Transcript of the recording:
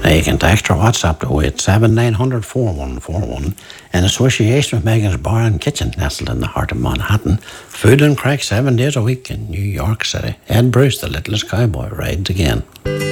Now you can text or WhatsApp to 087 900 4141 in association with Megan's Bar and Kitchen, nestled in the heart of Manhattan. Food and crack 7 days a week in New York City. Ed Bruce, the littlest cowboy, rides again.